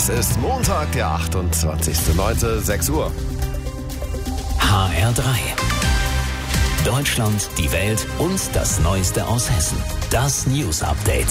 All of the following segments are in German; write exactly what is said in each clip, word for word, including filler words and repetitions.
Es ist Montag, der achtundzwanzigster neunter, sechs Uhr. H R drei. Deutschland, die Welt und das Neueste aus Hessen. Das News Update.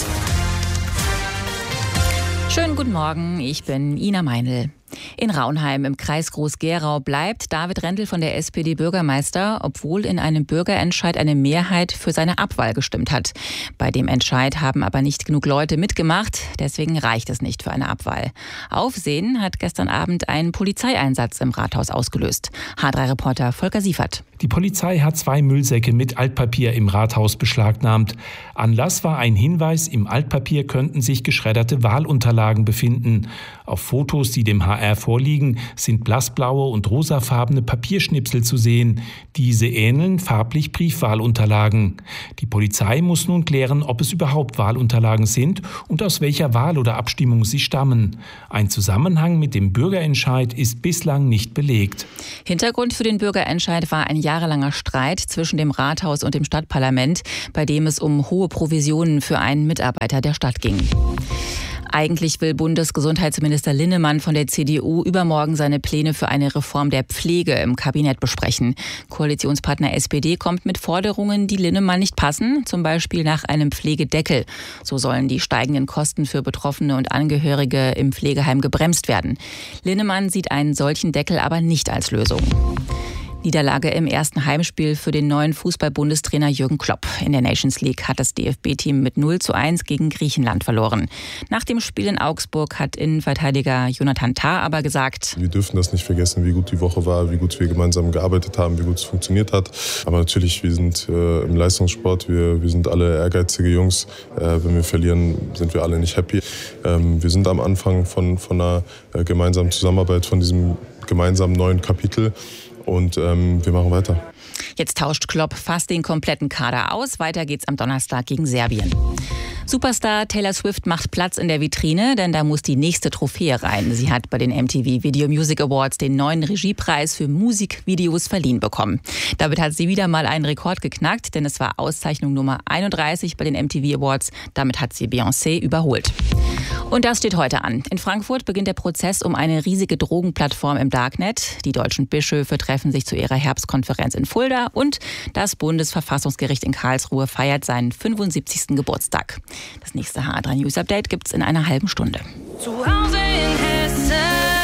Schönen guten Morgen, ich bin Ina Meinl. In Raunheim im Kreis Groß-Gerau bleibt David Rendel von der S P D Bürgermeister, obwohl in einem Bürgerentscheid eine Mehrheit für seine Abwahl gestimmt hat. Bei dem Entscheid haben aber nicht genug Leute mitgemacht, deswegen reicht es nicht für eine Abwahl. Aufsehen hat gestern Abend ein Polizeieinsatz im Rathaus ausgelöst. H drei Reporter Volker Siefert. Die Polizei hat zwei Müllsäcke mit Altpapier im Rathaus beschlagnahmt. Anlass war ein Hinweis, im Altpapier könnten sich geschredderte Wahlunterlagen befinden. Auf Fotos, die dem H R vorliegen, sind blassblaue und rosafarbene Papierschnipsel zu sehen. Diese ähneln farblich Briefwahlunterlagen. Die Polizei muss nun klären, ob es überhaupt Wahlunterlagen sind und aus welcher Wahl oder Abstimmung sie stammen. Ein Zusammenhang mit dem Bürgerentscheid ist bislang nicht belegt. Hintergrund für den Bürgerentscheid war ein jahrelanger Streit zwischen dem Rathaus und dem Stadtparlament, bei dem es um hohe Provisionen für einen Mitarbeiter der Stadt ging. Eigentlich will Bundesgesundheitsminister Linnemann von der C D U übermorgen seine Pläne für eine Reform der Pflege im Kabinett besprechen. Koalitionspartner S P D kommt mit Forderungen, die Linnemann nicht passen, zum Beispiel nach einem Pflegedeckel. So sollen die steigenden Kosten für Betroffene und Angehörige im Pflegeheim gebremst werden. Linnemann sieht einen solchen Deckel aber nicht als Lösung. Niederlage im ersten Heimspiel für den neuen Fußball-Bundestrainer Jürgen Klopp. In der Nations League hat das D F B-Team mit null zu eins gegen Griechenland verloren. Nach dem Spiel in Augsburg hat Innenverteidiger Jonathan Tah aber gesagt: Wir dürfen das nicht vergessen, wie gut die Woche war, wie gut wir gemeinsam gearbeitet haben, wie gut es funktioniert hat. Aber natürlich, wir sind äh, im Leistungssport, wir, wir sind alle ehrgeizige Jungs. Äh, wenn wir verlieren, sind wir alle nicht happy. Ähm, wir sind am Anfang von, von einer äh, gemeinsamen Zusammenarbeit, von diesem gemeinsamen neuen Kapitel. Und ähm, wir machen weiter. Jetzt tauscht Klopp fast den kompletten Kader aus. Weiter geht's am Donnerstag gegen Serbien. Superstar Taylor Swift macht Platz in der Vitrine, denn da muss die nächste Trophäe rein. Sie hat bei den M T V Video Music Awards den neuen Regiepreis für Musikvideos verliehen bekommen. Damit hat sie wieder mal einen Rekord geknackt, denn es war Auszeichnung Nummer einunddreißig bei den M T V Awards. Damit hat sie Beyoncé überholt. Und das steht heute an. In Frankfurt beginnt der Prozess um eine riesige Drogenplattform im Darknet. Die deutschen Bischöfe treffen sich zu ihrer Herbstkonferenz in Fulda und das Bundesverfassungsgericht in Karlsruhe feiert seinen fünfundsiebzigsten Geburtstag. Das nächste H drei News Update gibt's in einer halben Stunde. Zu Hause in Hessen.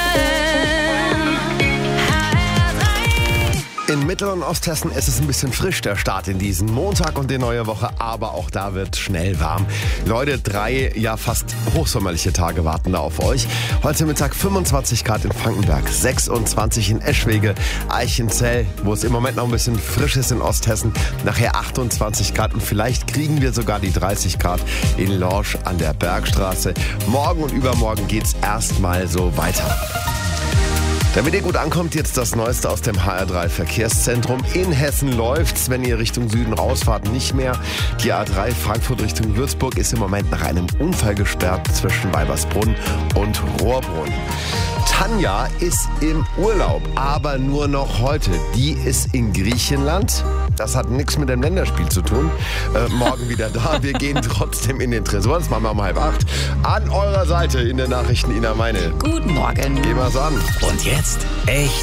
In Mittel- und Osthessen ist es ein bisschen frisch, der Start in diesen Montag und die neue Woche, aber auch da wird schnell warm. Leute, drei, ja fast hochsommerliche Tage warten da auf euch. Heute Mittag fünfundzwanzig Grad in Frankenberg, sechsundzwanzig in Eschwege, Eichenzell, wo es im Moment noch ein bisschen frisch ist in Osthessen, nachher achtundzwanzig Grad und vielleicht kriegen wir sogar die dreißig Grad in Lorsch an der Bergstraße. Morgen und übermorgen geht's erstmal so weiter. Damit ihr gut ankommt, jetzt das Neueste aus dem H R drei Verkehrszentrum. In Hessen läuft's, wenn ihr Richtung Süden rausfahrt, nicht mehr. Die A drei Frankfurt Richtung Würzburg ist im Moment nach einem Unfall gesperrt zwischen Weibersbrunn und Rohrbrunn. Tanja ist im Urlaub, aber nur noch heute. Die ist in Griechenland. Das hat nichts mit dem Länderspiel zu tun. Äh, morgen wieder da. Wir gehen trotzdem in den Tresor. Das machen wir um halb acht. An eurer Seite in den Nachrichten Ina Meinl. Guten Morgen. Gehen wir's an. Und jetzt echt